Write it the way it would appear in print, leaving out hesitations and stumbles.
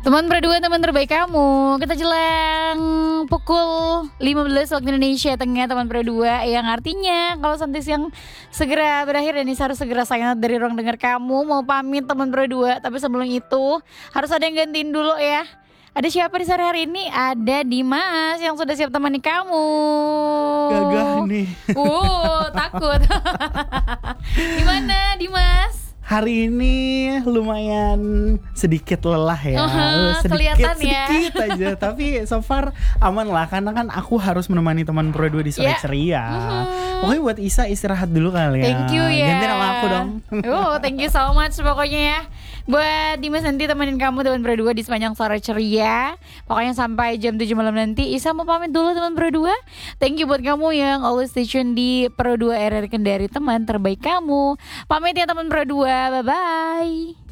Teman berdua, teman terbaik kamu. Kita jelang pukul 15 waktu Indonesia Tengah, teman berdua, yang artinya kalau Santai Siang segera berakhir dan Nisa harus segera sayang dari ruang dengar kamu. Mau pamit teman berdua, tapi sebelum itu harus ada yang gantiin dulu ya. Ada siapa di sore hari ini? Ada Dimas yang sudah siap temani kamu. Gagah nih. Takut. Gimana Dimas? Hari ini lumayan sedikit lelah ya. Kelihatan ya. Sedikit aja. Tapi so far aman lah, karena kan aku harus menemani teman berdua di sore ceria. Pokoknya buat Isa istirahat dulu kali ya. Thank you ya. Ganti nama aku dong. Thank you so much pokoknya ya. Buat Dimas nanti temenin kamu teman berdua di sepanjang sore ceria. Pokoknya sampai jam 7 malam nanti. Isa mau pamit dulu teman berdua. Thank you buat kamu yang always stay tune di Pro 2 RRI Kendari, teman terbaik kamu. Pamit ya teman berdua. Bye bye.